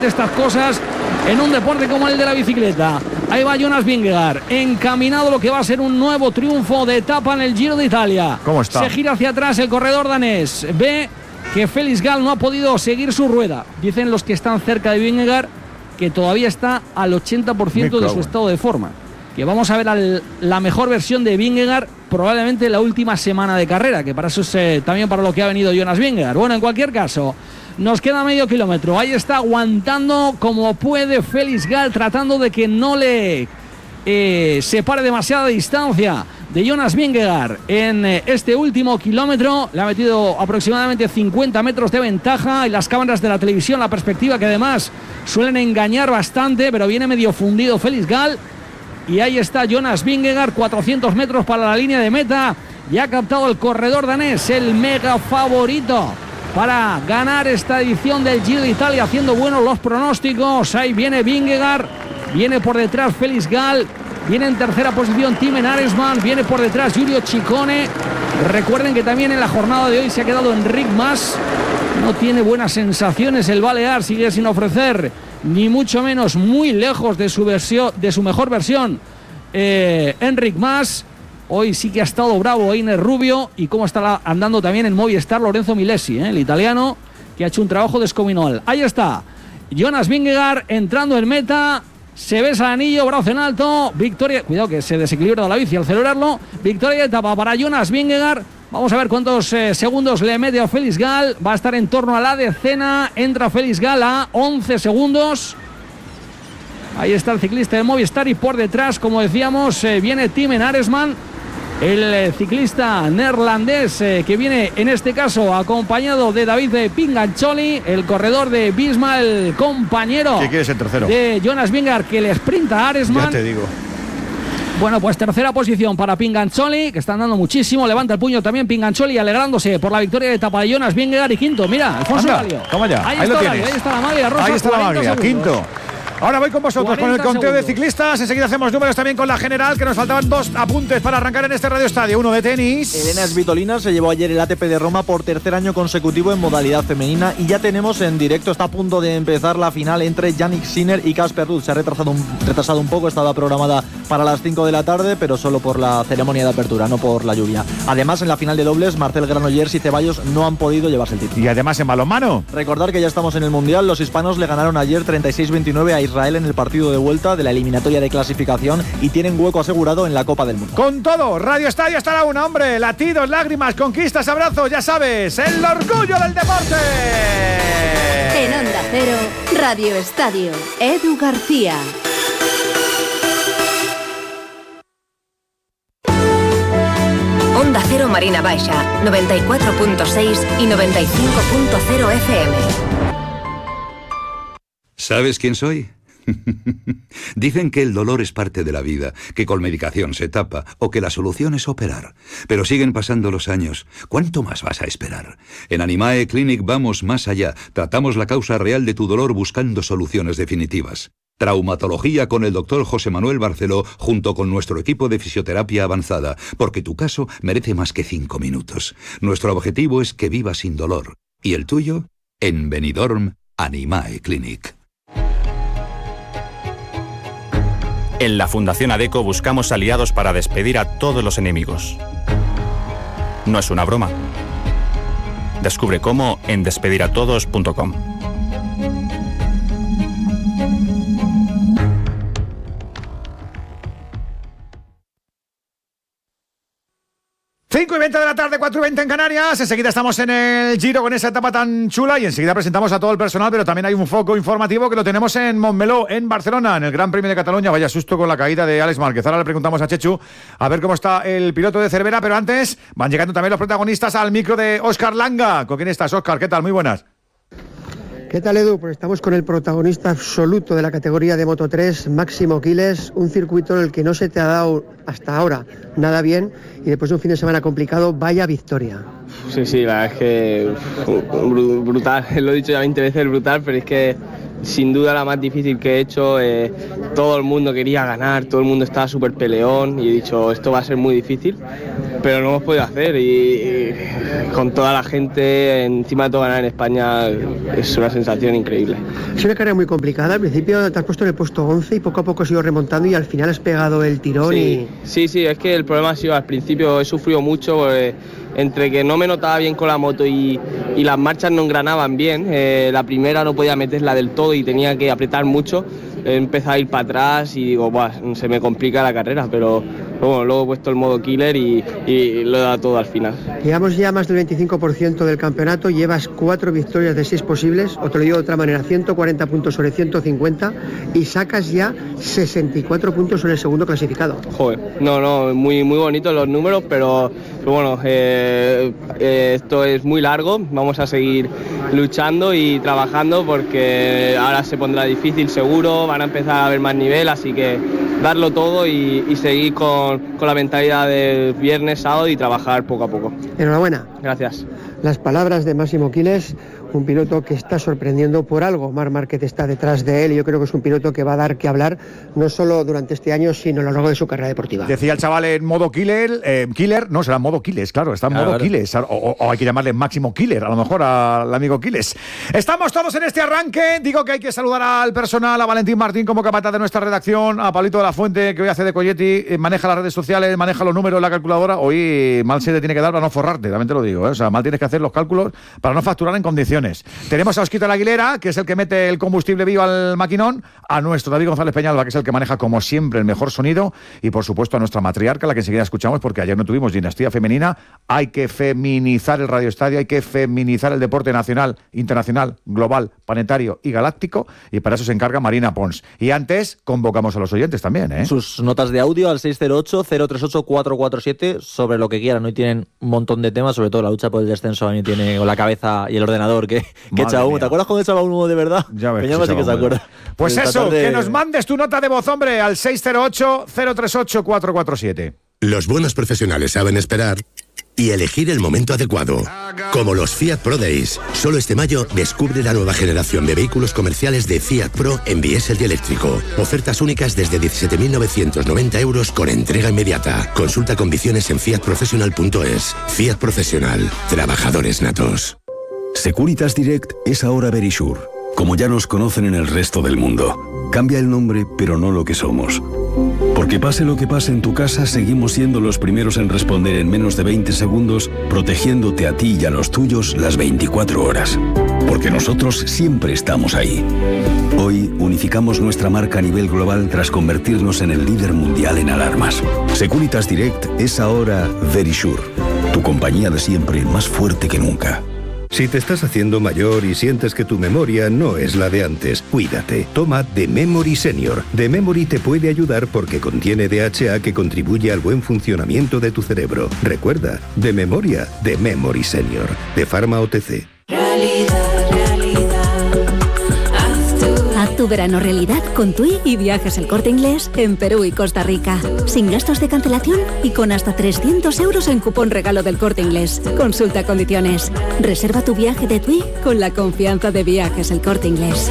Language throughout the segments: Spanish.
estas cosas en un deporte como el de la bicicleta. Ahí va Jonas Vingegaard, encaminado a lo que va a ser un nuevo triunfo de etapa en el Giro de Italia. ¿Cómo está? Se gira hacia atrás el corredor danés. Ve que Felix Gall no ha podido seguir su rueda. Dicen los que están cerca de Vingegaard que todavía está al 80% de su estado de forma. Que vamos a ver la mejor versión de Vingegaard probablemente la última semana de carrera, que para eso es también para lo que ha venido Jonas Vingegaard. Bueno, en cualquier caso, nos queda medio kilómetro. Ahí está aguantando como puede Felix Gall, tratando de que no le separe demasiada distancia de Jonas Vingegaard en este último kilómetro. Le ha metido aproximadamente 50 metros de ventaja, y las cámaras de la televisión, la perspectiva, que además suelen engañar bastante, pero viene medio fundido Felix Gall. Y ahí está Jonas Vingegaard, 400 metros para la línea de meta. Y ha captado el corredor danés, el mega favorito para ganar esta edición del Giro de Italia, haciendo buenos los pronósticos. Ahí viene Vingegaard, viene por detrás Felix Gall, viene en tercera posición Timen Arensman, viene por detrás Giulio Ciccone. Recuerden que también en la jornada de hoy se ha quedado Enric Mas. No tiene buenas sensaciones el balear, sigue sin ofrecer ni mucho menos, muy lejos de su versión, de su mejor versión. Enric Mas. Hoy sí que ha estado bravo Einer Rubio, y cómo está andando también en Movistar Lorenzo Milesi, el italiano, que ha hecho un trabajo descomunal. Ahí está Jonas Vingegaard entrando en meta, se besa el anillo, brazo en alto, victoria, cuidado que se desequilibra la bici al celebrarlo, victoria de etapa para Jonas Vingegaard. Vamos a ver cuántos segundos le mete a Felix Gall, va a estar en torno a la decena, entra Felix Gall a 11 segundos. Ahí está el ciclista de Movistar, y por detrás, como decíamos, viene Timen Arensman, el ciclista neerlandés, que viene en este caso acompañado de David Pingancioli, el corredor de Visma, el compañero de Jonas Vingegaard, que le sprinta a Arensman. Ya te digo. Bueno, pues tercera posición para Pingancioli, que está andando muchísimo, levanta el puño también Pingancioli, alegrándose por la victoria de etapa de Jonas Vingegaard. Y quinto, mira, Alfonso Galio. Toma ya, ahí lo tienes. Ahí está la maglia rosa. Ahí está la maglia, quinto. Ahora voy con vosotros con el conteo de ciclistas. Enseguida hacemos números también con la general, que nos faltaban dos apuntes para arrancar en este Radio Estadio. Uno de tenis. Elena Svitolina se llevó ayer el ATP de Roma por tercer año consecutivo en modalidad femenina, y ya tenemos en directo, está a punto de empezar la final entre Jannik Sinner y Casper Ruud. Se ha retrasado un poco, estaba programada para las 5 de la tarde, pero solo por la ceremonia de apertura, no por la lluvia. Además, en la final de dobles, Marcel Granollers y Ceballos no han podido llevarse el título. Y además en balonmano. Recordar que ya estamos en el Mundial. Los hispanos le ganaron ayer 36-29 a Israel en el partido de vuelta de la eliminatoria de clasificación, y tienen hueco asegurado en la Copa del Mundo. Con todo, Radio Estadio hasta la una, hombre. Latidos, lágrimas, conquistas, abrazos, ya sabes, el orgullo del deporte. En Onda Cero, Radio Estadio, Edu García. Onda Cero Marina Baixa, 94.6 y 95.0 FM. ¿Sabes quién soy? Dicen que el dolor es parte de la vida, que con medicación se tapa, o que la solución es operar. Pero siguen pasando los años. ¿Cuánto más vas a esperar? En Animae Clinic vamos más allá. Tratamos la causa real de tu dolor buscando soluciones definitivas. Traumatología con el doctor José Manuel Barceló, junto con nuestro equipo de fisioterapia avanzada, porque tu caso merece más que 5 minutos. Nuestro objetivo es que vivas sin dolor. ¿Y el tuyo? En Benidorm, Animae Clinic. En la Fundación ADECO buscamos aliados para despedir a todos los enemigos. No es una broma. Descubre cómo en despediratodos.com. 5:20 de la tarde, 4:20 en Canarias. Enseguida estamos en el Giro con esa etapa tan chula, y enseguida presentamos a todo el personal, pero también hay un foco informativo que lo tenemos en Montmeló, en Barcelona, en el Gran Premio de Cataluña. Vaya susto con la caída de Àlex Márquez. Ahora le preguntamos a Chechu a ver cómo está el piloto de Cervera, pero antes van llegando también los protagonistas al micro de Óscar Langa. ¿Con quién estás, Óscar? ¿Qué tal? Muy buenas. ¿Qué tal, Edu? Pues estamos con el protagonista absoluto de la categoría de Moto3, Máximo Quiles, un circuito en el que no se te ha dado hasta ahora nada bien, y después de un fin de semana complicado, vaya victoria. Sí, la verdad es que brutal, lo he dicho ya 20 veces, brutal, pero es que sin duda la más difícil que he hecho. Todo el mundo quería ganar, todo el mundo estaba súper peleón, y he dicho, esto va a ser muy difícil. pero no hemos podido hacer y con toda la gente, encima de todo ganar en España, es una sensación increíble. Es una carrera muy complicada, al principio te has puesto en el puesto 11 y poco a poco has ido remontando y al final has pegado el tirón. Sí, es que el problema ha sido al principio he sufrido mucho porque entre que no me notaba bien con la moto y las marchas no engranaban bien, la primera no podía meterla del todo y tenía que apretar mucho, empecé a ir para atrás y digo, se me complica la carrera, pero bueno, luego he puesto el modo killer y lo he dado todo al final. Llevamos ya más del 25% del campeonato, llevas 4 victorias de 6 posibles, o te lo digo de otra manera, 140 puntos sobre 150 y sacas ya 64 puntos sobre el segundo clasificado. Joder, no, muy bonitos los números, pero bueno, esto es muy largo, vamos a seguir luchando y trabajando porque ahora se pondrá difícil seguro, van a empezar a haber más nivel, así que darlo todo y seguir con la mentalidad del viernes, sábado y trabajar poco a poco. Enhorabuena. Gracias. Las palabras de Máximo Quiles, un piloto que está sorprendiendo por algo. Marc Márquez está detrás de él y yo creo que es un piloto que va a dar que hablar no solo durante este año, sino a lo largo de su carrera deportiva. Decía el chaval en modo killer, no, será modo Quiles, claro, está en modo Quiles, o hay que llamarle Máximo Killer, a lo mejor al amigo Quiles. Estamos todos en este arranque, digo que hay que saludar al personal, a Valentín Martín como capataz de nuestra redacción, a Pablito de la Fuente, que hoy hace de Colletti, maneja las redes sociales, maneja los números, la calculadora, hoy mal se te tiene que dar para no forrarte, también te lo digo, o sea, mal tienes que hacer los cálculos para no facturar en condiciones. Tenemos a Osquito la Aguilera, que es el que mete el combustible vivo al maquinón, a nuestro David González Peñalba, que es el que maneja como siempre el mejor sonido, y por supuesto a nuestra matriarca, la que enseguida escuchamos, porque ayer no tuvimos dinastía femenina. Hay que feminizar el Radio Estadio, hay que feminizar el deporte nacional, internacional, global, planetario y galáctico, y para eso se encarga Marina Pons. Y antes convocamos a los oyentes también, ¿eh? Sus notas de audio al 608-038-447 sobre lo que quieran. Hoy tienen un montón de temas, sobre todo la lucha por el descenso. A mí tiene con la cabeza y el ordenador que echa humo. ¿Te acuerdas cuando echaba humo de verdad? Ya ves, Peñalba sí que se acuerda. Pues eso, que nos mandes tu nota de voz, hombre, al 608-038-447. Los buenos profesionales saben esperar y elegir el momento adecuado. Como los Fiat Pro Days. Solo este mayo descubre la nueva generación de vehículos comerciales de Fiat Pro en diésel y eléctrico. Ofertas únicas desde 17.990 euros con entrega inmediata. Consulta condiciones en fiatprofessional.es. Fiat Professional. Trabajadores natos. Securitas Direct es ahora Verisure. Como ya nos conocen en el resto del mundo. Cambia el nombre, pero no lo que somos. Porque pase lo que pase en tu casa, seguimos siendo los primeros en responder en menos de 20 segundos, protegiéndote a ti y a los tuyos las 24 horas. Porque nosotros siempre estamos ahí. Hoy unificamos nuestra marca a nivel global tras convertirnos en el líder mundial en alarmas. Securitas Direct es ahora Verisure. Tu compañía de siempre, más fuerte que nunca. Si te estás haciendo mayor y sientes que tu memoria no es la de antes, cuídate. Toma The Memory Senior. The Memory te puede ayudar porque contiene DHA que contribuye al buen funcionamiento de tu cerebro. Recuerda, de memoria, The Memory Senior. De Pharma OTC. Haz tu verano realidad con TUI y Viajes El Corte Inglés en Perú y Costa Rica. Sin gastos de cancelación y con hasta 300 euros en cupón regalo del Corte Inglés. Consulta condiciones. Reserva tu viaje de TUI con la confianza de Viajes El Corte Inglés.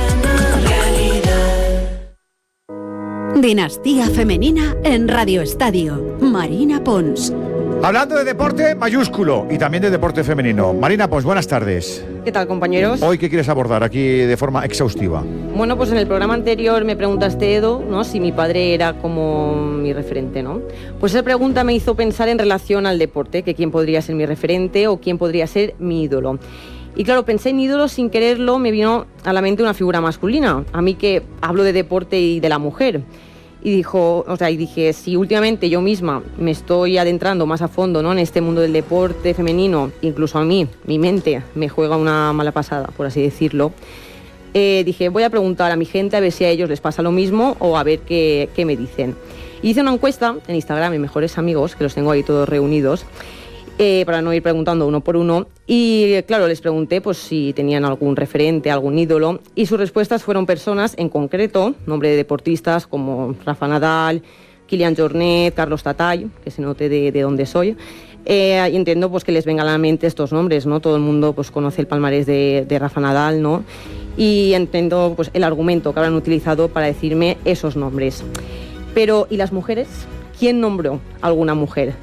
Dinastía Femenina en Radio Estadio. Marina Pons. Hablando de deporte mayúsculo y también de deporte femenino. Marina Pons, buenas tardes. ¿Qué tal, compañeros? Hoy, ¿qué quieres abordar aquí de forma exhaustiva? Bueno, pues en el programa anterior me preguntaste, Edo, ¿no?, si mi padre era como mi referente, ¿no? Pues esa pregunta me hizo pensar en relación al deporte, que quién podría ser mi referente o quién podría ser mi ídolo. Y claro, pensé en ídolos, sin quererlo me vino a la mente una figura masculina, a mí que hablo de deporte y de la mujer. Y dije, si últimamente yo misma me estoy adentrando más a fondo, ¿no?, en este mundo del deporte femenino, incluso a mí, mi mente me juega una mala pasada, por así decirlo, dije, voy a preguntar a mi gente a ver si a ellos les pasa lo mismo o a ver qué me dicen. Hice una encuesta en Instagram, en Mejores Amigos, que los tengo ahí todos reunidos, para no ir preguntando uno por uno, y claro, les pregunté pues si tenían algún referente, algún ídolo, y sus respuestas fueron personas en concreto, nombre de deportistas como Rafa Nadal, Kilian Jornet, Carlos Tatay, que se note de dónde soy, y entiendo pues que les vengan a la mente estos nombres, ¿no? Todo el mundo pues conoce el palmarés de Rafa Nadal, ¿no? Y entiendo pues el argumento que habrán utilizado para decirme esos nombres. Pero, ¿y las mujeres? ¿Quién nombró a alguna mujer?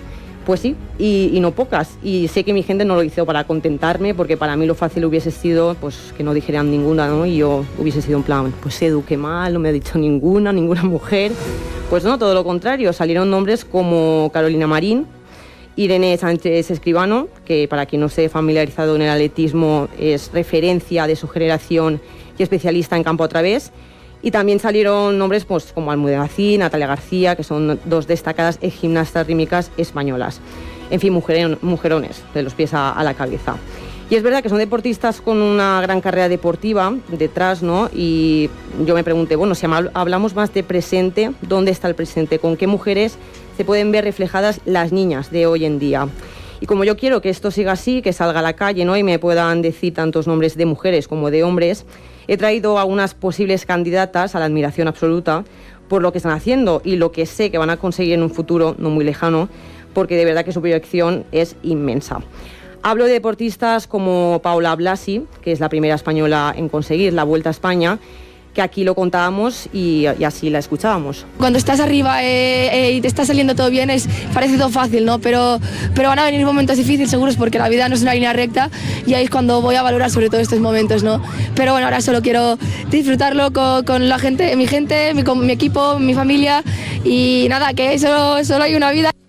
Pues sí, y no pocas. Y sé que mi gente no lo hizo para contentarme, porque para mí lo fácil hubiese sido pues que no dijeran ninguna, ¿no? Y yo hubiese sido en plan, pues Edu, qué mal, no me ha dicho ninguna mujer. Pues no, todo lo contrario. Salieron nombres como Carolina Marín, Irene Sánchez Escribano, que para quien no esté familiarizado en el atletismo es referencia de su generación y especialista en campo a través. Y también salieron nombres pues, como Almudena, Natalia García, que son dos destacadas gimnastas rítmicas españolas. En fin, mujerones, de los pies a la cabeza. Y es verdad que son deportistas con una gran carrera deportiva detrás, ¿no? Y yo me pregunté, bueno, si hablamos más de presente, ¿dónde está el presente? ¿Con qué mujeres se pueden ver reflejadas las niñas de hoy en día? Y como yo quiero que esto siga así, que salga a la calle, ¿no? Y me puedan decir tantos nombres de mujeres como de hombres, he traído a unas posibles candidatas a la admiración absoluta por lo que están haciendo y lo que sé que van a conseguir en un futuro no muy lejano, porque de verdad que su proyección es inmensa. Hablo de deportistas como Paula Blasi, que es la primera española en conseguir la Vuelta a España, que aquí lo contábamos y así la escuchábamos. Cuando estás arriba y te está saliendo todo bien, parece todo fácil, ¿no? Pero van a venir momentos difíciles seguros, porque la vida no es una línea recta, y ahí es cuando voy a valorar sobre todo estos momentos, ¿no? Pero bueno, ahora solo quiero disfrutarlo con la gente, con mi equipo, mi familia, y nada, que solo hay una vida.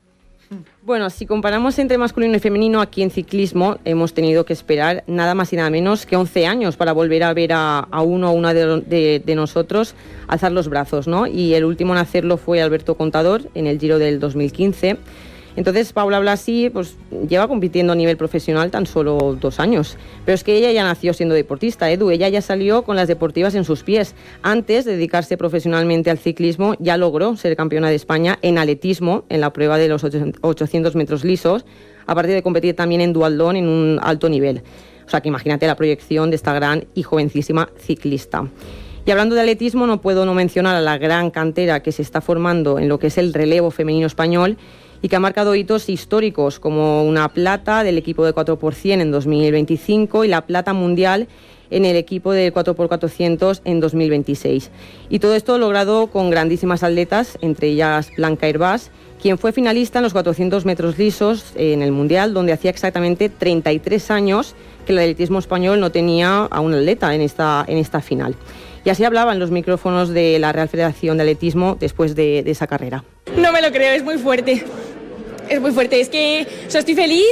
Bueno, si comparamos entre masculino y femenino, aquí en ciclismo hemos tenido que esperar nada más y nada menos que 11 años para volver a ver a uno o una de nosotros alzar los brazos, ¿no? Y el último en hacerlo fue Alberto Contador en el Giro del 2015. Entonces Paula Blasi pues, lleva compitiendo a nivel profesional tan solo 2 años. Pero es que ella ya nació siendo deportista, Edu. Ella ya salió con las deportivas en sus pies. Antes de dedicarse profesionalmente al ciclismo, ya logró ser campeona de España en atletismo, en la prueba de los 800 metros lisos, aparte de competir también en dualdón en un alto nivel. O sea que imagínate la proyección de esta gran y jovencísima ciclista. Y hablando de atletismo, no puedo no mencionar a la gran cantera que se está formando en lo que es el relevo femenino español, y que ha marcado hitos históricos como una plata del equipo de 4x100 en 2025 y la plata mundial en el equipo del 4x400 en 2026. Y todo esto logrado con grandísimas atletas, entre ellas Blanca Hervás, quien fue finalista en los 400 metros lisos en el Mundial, donde hacía exactamente 33 años que el atletismo español no tenía a un atleta en esta final. Y así hablaba en los micrófonos de la Real Federación de Atletismo después de esa carrera. No me lo creo, es muy fuerte. Es muy fuerte, es que estoy feliz,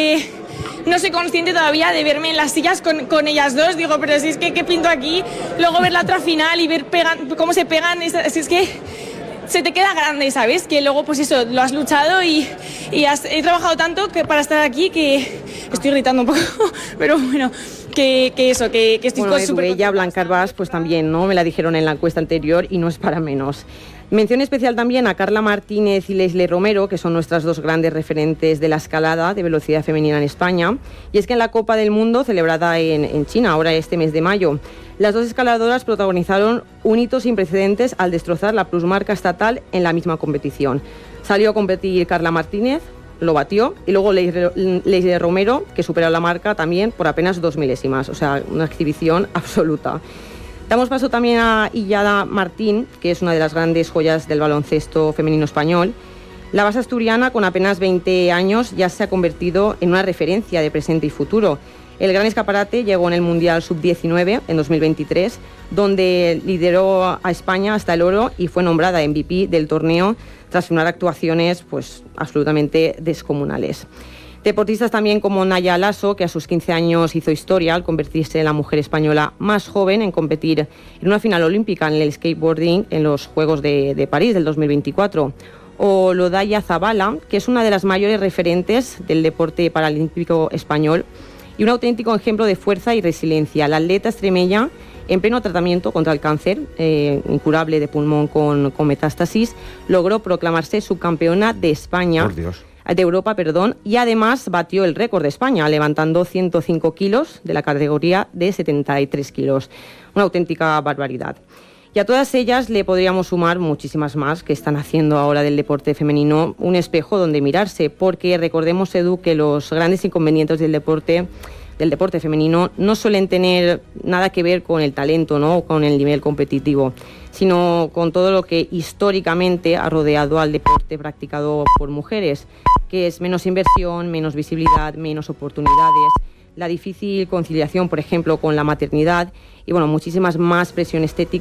no soy consciente todavía de verme en las sillas con ellas dos, digo, pero si es que ¿qué pinto aquí? Luego ver la otra final y ver cómo se pegan, es que se te queda grande, ¿sabes? Que luego pues eso, lo has luchado y he trabajado tanto para estar aquí que estoy irritando un poco, pero bueno, que estoy súper... Ella, Blanca Hervás, pues también, ¿no? Me la dijeron en la encuesta anterior y no es para menos. Mención especial también a Carla Martínez y Leslie Romero, que son nuestras dos grandes referentes de la escalada de velocidad femenina en España. Y es que en la Copa del Mundo, celebrada en China, ahora este mes de mayo, las dos escaladoras protagonizaron un hito sin precedentes al destrozar la plusmarca estatal en la misma competición. Salió a competir Carla Martínez, lo batió, y luego Leslie Romero, que superó la marca también por apenas 2 milésimas, o sea, una exhibición absoluta. Damos paso también a Illada Martín, que es una de las grandes joyas del baloncesto femenino español. La base asturiana, con apenas 20 años, ya se ha convertido en una referencia de presente y futuro. El gran escaparate llegó en el Mundial Sub-19 en 2023, donde lideró a España hasta el oro y fue nombrada MVP del torneo tras firmar actuaciones pues, absolutamente descomunales. Deportistas también como Naya Lasso, que a sus 15 años hizo historia al convertirse en la mujer española más joven en competir en una final olímpica en el skateboarding en los Juegos de París del 2024. O Lodaya Zabala, que es una de las mayores referentes del deporte paralímpico español y un auténtico ejemplo de fuerza y resiliencia. La atleta extremeña, en pleno tratamiento contra el cáncer incurable de pulmón con metástasis, logró proclamarse subcampeona de España. Por Dios. De Europa, y además batió el récord de España, levantando 105 kilos de la categoría de 73 kilos. Una auténtica barbaridad. Y a todas ellas le podríamos sumar muchísimas más que están haciendo ahora del deporte femenino un espejo donde mirarse, porque recordemos, Edu, que los grandes inconvenientes del deporte femenino no suelen tener nada que ver con el talento, ¿no? O con el nivel competitivo, sino con todo lo que históricamente ha rodeado al deporte practicado por mujeres. que es menos inversión, menos visibilidad, menos oportunidades, la difícil conciliación, por ejemplo, con la maternidad y bueno, muchísimas más presión estética